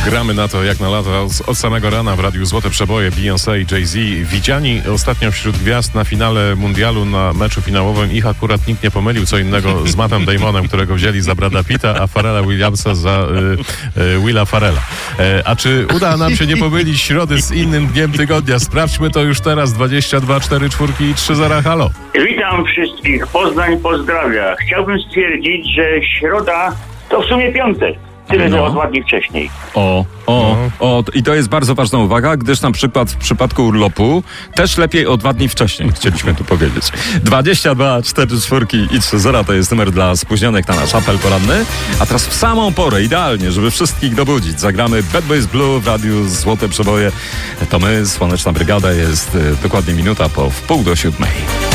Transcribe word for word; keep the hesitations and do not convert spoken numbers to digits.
Gramy na to jak na lata od samego rana w Radiu Złote Przeboje. Beyoncé i Jay-Z widziani ostatnio wśród gwiazd na finale mundialu, na meczu finałowym. Ich akurat nikt nie pomylił co innego z Mattem Damonem, którego wzięli za Brada Pitta, a Pharrella Williamsa za y, y, Willa Farrella. E, a czy uda nam się nie pomylić środy z innym dniem tygodnia? Sprawdźmy to już teraz. dwadzieścia dwa, cztery czwórki i trzy zera. Halo. Witam wszystkich. Poznań pozdrawia. Chciałbym stwierdzić, że środa to w sumie piątek. Tyle, No. że od ładnie wcześniej. O, o, o, i to jest bardzo ważna uwaga, gdyż na przykład w przypadku urlopu też lepiej o dwa dni wcześniej, chcieliśmy tu powiedzieć. dwadzieścia dwa, cztery czwórki i trzy zera to jest numer dla spóźnionych na nasz apel poranny. A teraz w samą porę, idealnie, żeby wszystkich dobudzić, zagramy Bad Boys Blue w Radiu Złote Przeboje. To my, Słoneczna Brygada, jest y, dokładnie minuta po wpół do siódmej.